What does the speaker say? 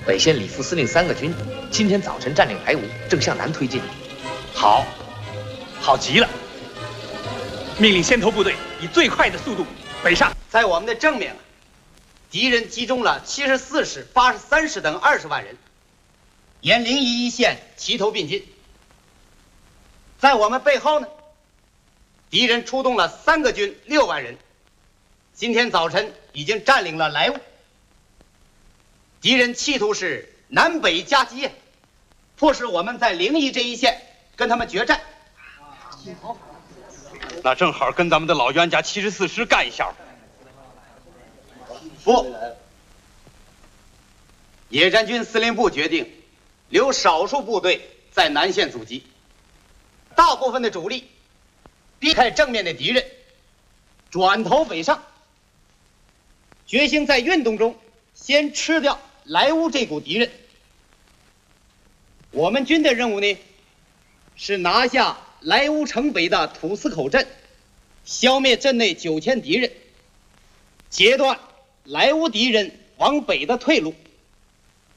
北线李副司令3个军今天早晨占领莱芜，正向南推进。 好，好极了！命令先头部队以最快的速度北上。 在我们的正面，敌人集中了74师、83师等20万人，沿临沂一线齐头并进。在我们背后呢，敌人出动了3个军6万人，今天早晨已经占领了莱芜。敌人企图是南北夹击，迫使我们在临沂这一线跟他们决战。 那正好跟咱们的老冤家74师干一下。 不，野战军司令部决定留少数部队在南线阻击，大部分的主力避开正面的敌人，转头北上，决心在运动中先吃掉莱芜这股敌人。我们军的任务呢，是拿下莱芜城北的土司口镇，消灭镇内9000敌人，截断莱芜敌人往北的退路。